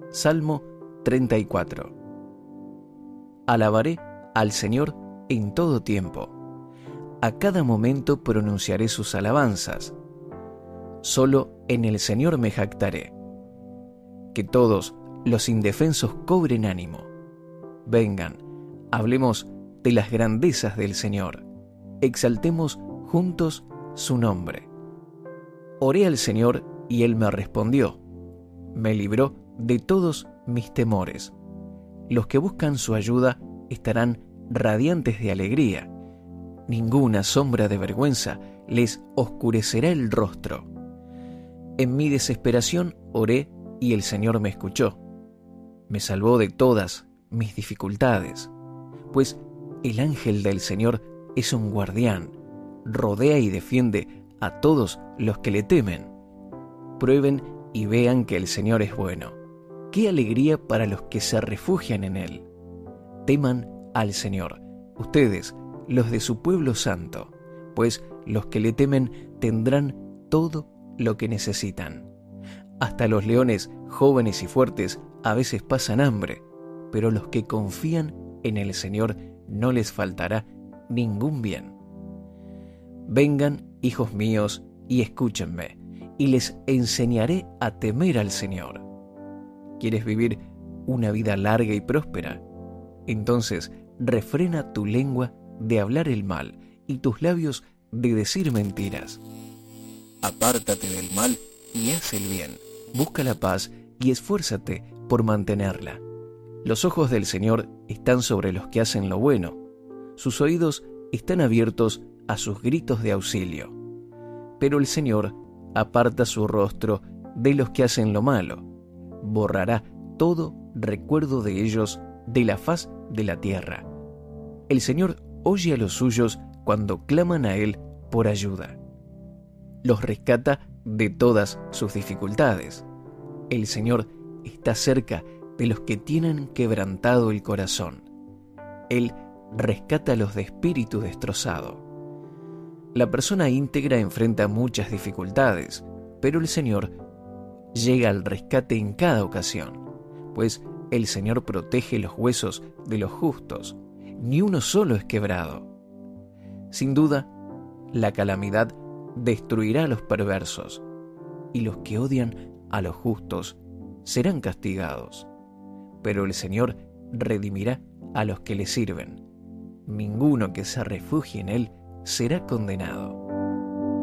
Salmo 34. Alabaré al Señor en todo tiempo. A cada momento pronunciaré sus alabanzas. Solo en el Señor me jactaré. Que todos los indefensos cobren ánimo. Vengan, hablemos de las grandezas del Señor. Exaltemos juntos su nombre. Oré al Señor y Él me respondió. Me libró de todos mis temores. Los que buscan su ayuda estarán radiantes de alegría. Ninguna sombra de vergüenza les oscurecerá el rostro. En mi desesperación oré y el Señor me escuchó. Me salvó de todas mis dificultades, pues el ángel del Señor es un guardián, rodea y defiende a todos los que le temen. Prueben y vean que el Señor es bueno. ¡Qué alegría para los que se refugian en Él! Teman al Señor, ustedes, los de su pueblo santo, pues los que le temen tendrán todo lo que necesitan. Hasta los leones jóvenes y fuertes a veces pasan hambre, pero los que confían en el Señor no les faltará ningún bien. Vengan, hijos míos, y escúchenme, y les enseñaré a temer al Señor. ¿Quieres vivir una vida larga y próspera? Entonces refrena tu lengua de hablar el mal y tus labios de decir mentiras. Apártate del mal y haz el bien. Busca la paz y esfuérzate por mantenerla. Los ojos del Señor están sobre los que hacen lo bueno. Sus oídos están abiertos a sus gritos de auxilio. Pero el Señor aparta su rostro de los que hacen lo malo. Borrará todo recuerdo de ellos de la faz de la tierra. El Señor oye a los suyos cuando claman a Él por ayuda. Los rescata de todas sus dificultades. El Señor está cerca de los que tienen quebrantado el corazón. Él rescata a los de espíritu destrozado. La persona íntegra enfrenta muchas dificultades, pero el Señor llega al rescate en cada ocasión, pues el Señor protege los huesos de los justos, ni uno solo es quebrado. Sin duda, la calamidad destruirá a los perversos, y los que odian a los justos serán castigados. Pero el Señor redimirá a los que le sirven. Ninguno que se refugie en Él será condenado.